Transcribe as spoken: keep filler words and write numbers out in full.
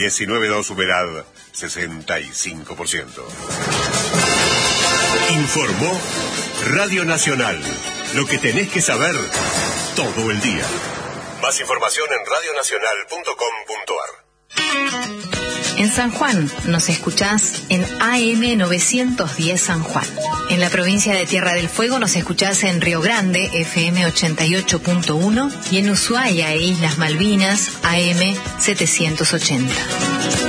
diecinueve dos, humedad sesenta y cinco por ciento. Informó Radio Nacional. Lo que tenés que saber todo el día. Más información en radio nacional punto com punto ar. En San Juan nos escuchás en A M novecientos diez San Juan. En la provincia de Tierra del Fuego nos escuchás en Río Grande, F M ochenta y ocho punto uno, y en Ushuaia e Islas Malvinas, A M setecientos ochenta.